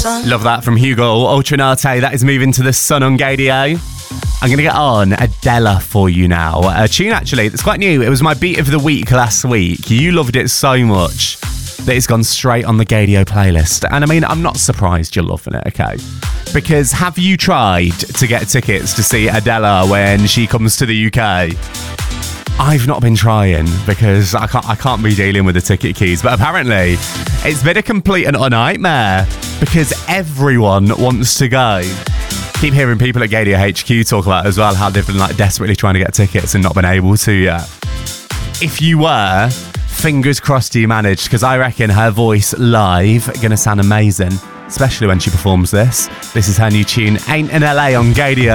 Love that from Hugo Ultranate. That is moving to the sun on Gadio. I'm going to get on Adela for you now. A tune, actually, that's quite new. It was my beat of the week last week. You loved it so much that it's gone straight on the Gadio playlist. And I mean, I'm not surprised you're loving it, okay? Because have you tried to get tickets to see Adela when she comes to the UK? I've not been trying because I can't be dealing with the ticket keys. But apparently, it's been a complete and utter nightmare because everyone wants to go. Keep hearing people at Gadio HQ talk about it as well, how they've been like desperately trying to get tickets and not been able to yet. If you were, fingers crossed you managed, because I reckon her voice live going to sound amazing, especially when she performs this. This is her new tune, Ain't in LA on Gadio.